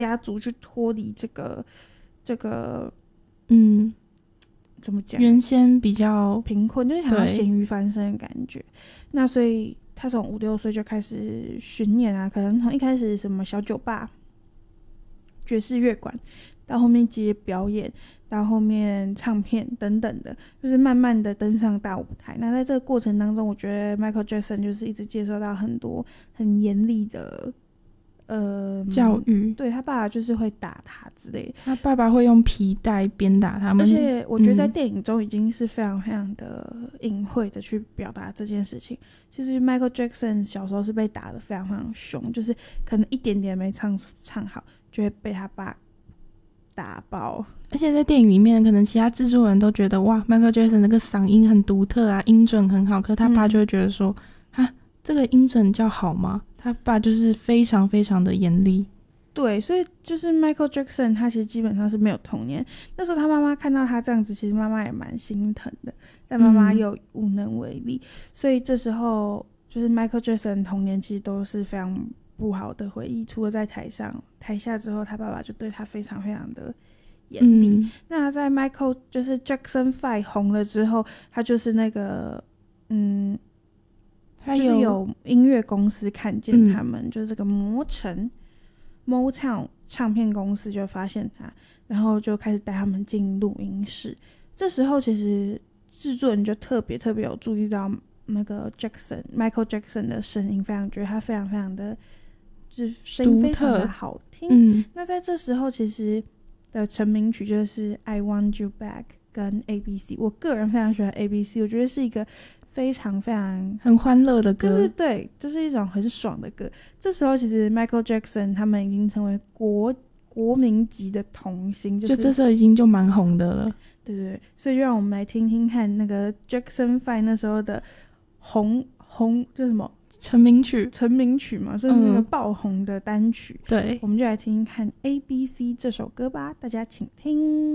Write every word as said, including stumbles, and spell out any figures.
家族去脱离这个这个嗯， 怎么讲？ 原先比较贫困，就是想要咸鱼翻身的感觉。那所以他从五六岁就开始巡演啊，可能从一开始什么小酒吧、爵士乐馆，到后面接表演，到后面唱片等等的，就是慢慢的登上大舞台。那在这个过程当中，我觉得 Michael Jackson 就是一直接受到很多很严厉的呃教育， 对，他爸爸就是会打他之类的， 他爸爸会用皮带鞭打他们， 而且我觉得在电影中已经是非常非常的隐晦的去表达这件事情。其实 Michael Jackson 小时候是被打得非常非常凶，就是可能一点点没唱唱好就会被他爸打爆。 而且在电影里面可能其他制作人都觉得哇 Michael Jackson 那个嗓音很独特啊，音准很好，可他爸就会觉得说啊、嗯、这个音准叫好吗？他爸就是非常非常的严厉。 对，所以就是 Michael Jackson 他其实基本上是没有童年，那时候他妈妈看到他这样子，其实妈妈也蛮心疼的，但妈妈又无能为力、嗯、所以这时候就是 Michael Jackson 童年其实都是非常不好的回忆，除了在台上台下之后，他爸爸就对他非常非常的严厉、嗯、那在 Michael 就是 Jackson 五 红了之后，他就是那个嗯他就是有音乐公司看见他们、嗯、就是这个魔城 Motown 唱片公司就发现他，然后就开始带他们进录音室。这时候其实制作人就特别特别有注意到那个 Jackson Michael Jackson 的声音，非常觉得他非常非常的就是声音非常的好听、嗯、那在这时候其实的成名曲就是 I Want You Back 跟 A B C， 我个人非常喜欢 A B C， 我觉得是一个非常非常很欢乐的歌， 就是对，就是一种很爽的歌。这时候其实 Michael Jackson 他们已经成为国国民级的童星，就是就这时候已经就蛮红的了。 对对对，所以就让我们来听听看那个 Jackson 五那时候的红红就什么成名曲， 成名曲嘛，是那个爆红的单曲、嗯、 对， 我们就来听听看 A B C 这首歌吧，大家请听。